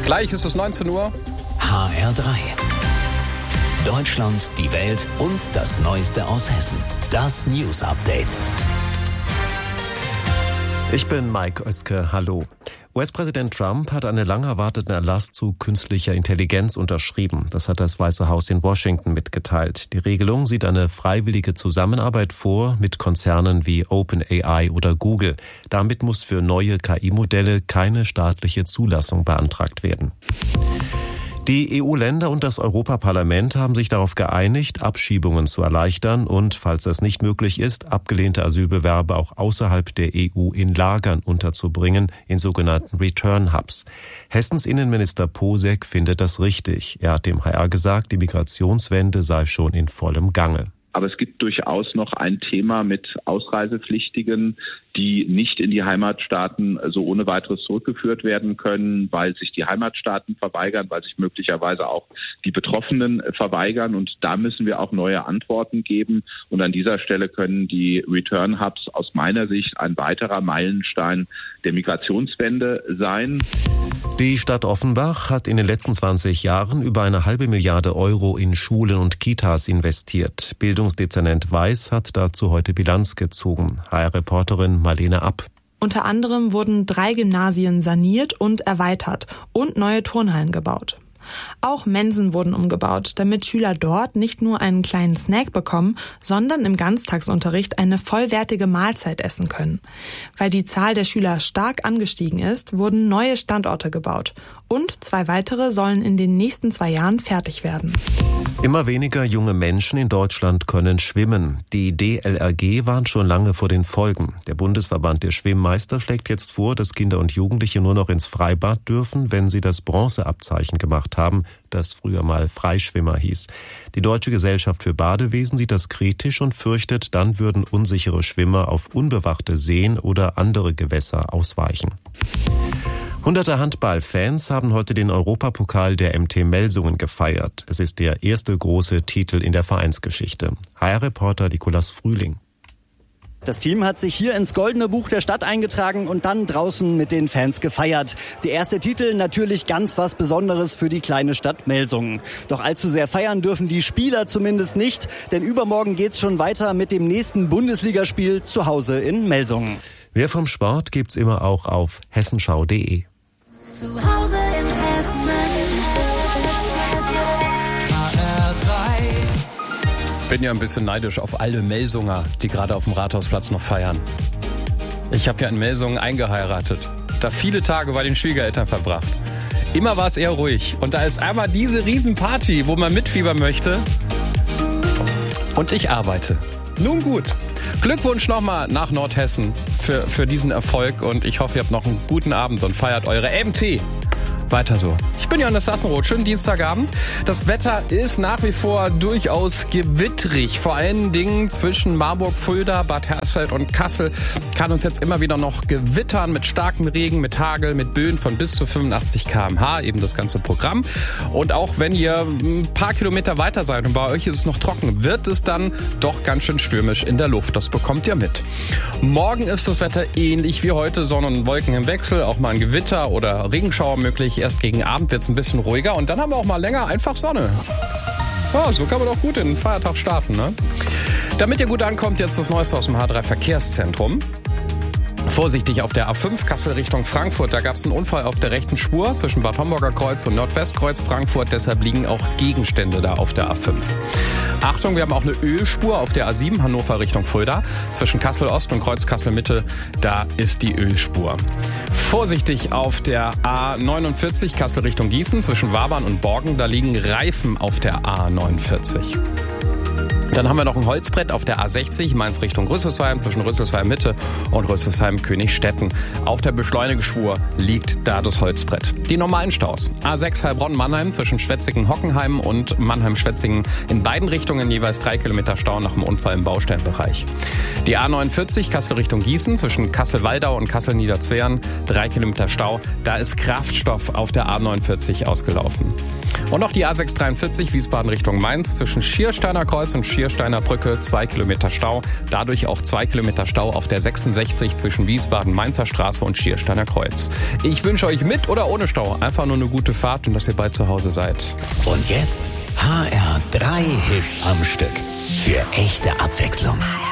Gleich ist es 19 Uhr. HR3. Deutschland, die Welt und das Neueste aus Hessen. Das News Update. Ich bin Mike Oeske, hallo. US-Präsident Trump hat einen lang erwarteten Erlass zu künstlicher Intelligenz unterschrieben. Das hat das Weiße Haus in Washington mitgeteilt. Die Regelung sieht eine freiwillige Zusammenarbeit vor mit Konzernen wie OpenAI oder Google. Damit muss für neue KI-Modelle keine staatliche Zulassung beantragt werden. Die EU-Länder und das Europaparlament haben sich darauf geeinigt, Abschiebungen zu erleichtern und, falls das nicht möglich ist, abgelehnte Asylbewerber auch außerhalb der EU in Lagern unterzubringen, in sogenannten Return Hubs. Hessens Innenminister Posek findet das richtig. Er hat dem HR gesagt, die Migrationswende sei schon in vollem Gange. Aber es gibt durchaus noch ein Thema mit Ausreisepflichtigen, die nicht in die Heimatstaaten so ohne weiteres zurückgeführt werden können, weil sich die Heimatstaaten verweigern, weil sich möglicherweise auch die Betroffenen verweigern. Und da müssen wir auch neue Antworten geben. Und an dieser Stelle können die Return Hubs aus meiner Sicht ein weiterer Meilenstein der Migrationswende sein. Die Stadt Offenbach hat in den letzten 20 Jahren über 1,5 Milliarden Euro in Schulen und Kitas investiert. Bildungsdezernent Weiß hat dazu heute Bilanz gezogen. HR-Reporterin Marlene App. Unter anderem wurden 3 Gymnasien saniert und erweitert und neue Turnhallen gebaut. Auch Mensen wurden umgebaut, damit Schüler dort nicht nur einen kleinen Snack bekommen, sondern im Ganztagsunterricht eine vollwertige Mahlzeit essen können. Weil die Zahl der Schüler stark angestiegen ist, wurden neue Standorte gebaut. Und 2 weitere sollen in den nächsten 2 Jahren fertig werden. Immer weniger junge Menschen in Deutschland können schwimmen. Die DLRG warnt schon lange vor den Folgen. Der Bundesverband der Schwimmmeister schlägt jetzt vor, dass Kinder und Jugendliche nur noch ins Freibad dürfen, wenn sie das Bronzeabzeichen gemacht haben, das früher mal Freischwimmer hieß. Die Deutsche Gesellschaft für Badewesen sieht das kritisch und fürchtet, dann würden unsichere Schwimmer auf unbewachte Seen oder andere Gewässer ausweichen. Hunderte Handballfans haben heute den Europapokal der MT Melsungen gefeiert. Es ist der erste große Titel in der Vereinsgeschichte. HR-Reporter Nicolas Frühling. Das Team hat sich hier ins Goldene Buch der Stadt eingetragen und dann draußen mit den Fans gefeiert. Der erste Titel natürlich ganz was Besonderes für die kleine Stadt Melsungen. Doch allzu sehr feiern dürfen die Spieler zumindest nicht, denn übermorgen geht's schon weiter mit dem nächsten Bundesligaspiel zu Hause in Melsungen. Mehr vom Sport gibt's immer auch auf hessenschau.de. Zu Hause in Hessen. Ich bin ja ein bisschen neidisch auf alle Melsunger, die gerade auf dem Rathausplatz noch feiern. Ich habe ja in Melsungen eingeheiratet. Da viele Tage bei den Schwiegereltern verbracht. Immer war es eher ruhig. Und da ist einmal diese Riesenparty, wo man mitfiebern möchte. Und ich arbeite. Nun gut. Glückwunsch nochmal nach Nordhessen für diesen Erfolg. Und ich hoffe, ihr habt noch einen guten Abend und feiert eure MT. Weiter so. Ich bin Johannes Sassenroth. Schönen Dienstagabend. Das Wetter ist nach wie vor durchaus gewitterig. Vor allen Dingen zwischen Marburg, Fulda, Bad Hersfeld und Kassel kann uns jetzt immer wieder noch gewittern mit starkem Regen, mit Hagel, mit Böen von bis zu 85 km/h, eben das ganze Programm. Und auch wenn ihr ein paar Kilometer weiter seid und bei euch ist es noch trocken, wird es dann doch ganz schön stürmisch in der Luft. Das bekommt ihr mit. Morgen ist das Wetter ähnlich wie heute. Sonne und Wolken im Wechsel, auch mal ein Gewitter oder Regenschauer möglich. Erst gegen Abend wird es ein bisschen ruhiger und dann haben wir auch mal länger einfach Sonne. Ja, so kann man doch gut in den Feiertag starten, ne? Damit ihr gut ankommt, jetzt das Neueste aus dem H3 Verkehrszentrum. Vorsichtig auf der A5 Kassel Richtung Frankfurt. Da gab es einen Unfall auf der rechten Spur zwischen Bad Homburger Kreuz und Nordwestkreuz Frankfurt. Deshalb liegen auch Gegenstände da auf der A5. Achtung, wir haben auch eine Ölspur auf der A7 Hannover Richtung Fulda. Zwischen Kassel Ost und Kreuz Kassel Mitte, da ist die Ölspur. Vorsichtig auf der A49 Kassel Richtung Gießen. Zwischen Wabern und Borgen, da liegen Reifen auf der A49. Dann haben wir noch ein Holzbrett auf der A60, Mainz Richtung Rüsselsheim, zwischen Rüsselsheim Mitte und Rüsselsheim Königstetten. Auf der Beschleunigespur liegt da das Holzbrett. Die normalen Staus. A6 Heilbronn-Mannheim zwischen Schwetzingen-Hockenheim und Mannheim-Schwetzingen in beiden Richtungen jeweils 3 Kilometer Stau nach dem Unfall im Baustellenbereich. Die A49 Kassel Richtung Gießen zwischen Kassel-Waldau und Kassel-Niederzweren 3 Kilometer Stau. Da ist Kraftstoff auf der A49 ausgelaufen. Und noch die A643 Wiesbaden Richtung Mainz zwischen Schiersteiner Kreuz und Schiersteiner Brücke 2 Kilometer Stau. Dadurch auch 2 Kilometer Stau auf der 66 zwischen Wiesbaden Mainzer Straße und Schiersteiner Kreuz. Ich wünsche euch mit oder ohne Stau einfach nur eine gute Fahrt und dass ihr bald zu Hause seid. Und jetzt HR3 Hits am Stück. Für echte Abwechslung.